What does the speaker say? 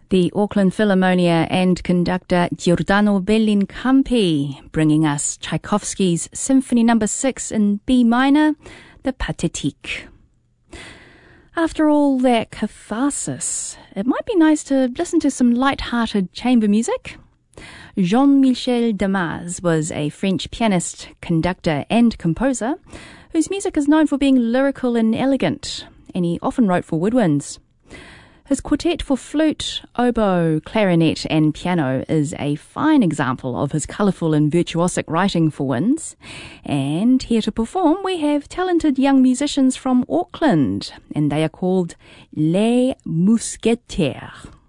The Auckland Philharmonia and conductor Giordano Bellincampi, bringing us Tchaikovsky's Symphony No. 6 in B minor, the Pathétique. After all that catharsis, it might be nice to listen to some light-hearted chamber music. Jean-Michel Damas was a French pianist, conductor and composer whose music is known for being lyrical and elegant, and he often wrote for woodwinds. His quartet for flute, oboe, clarinet and piano is a fine example of his colourful and virtuosic writing for winds. And here to perform we have talented young musicians from Auckland, and they are called Les Mousquetaires.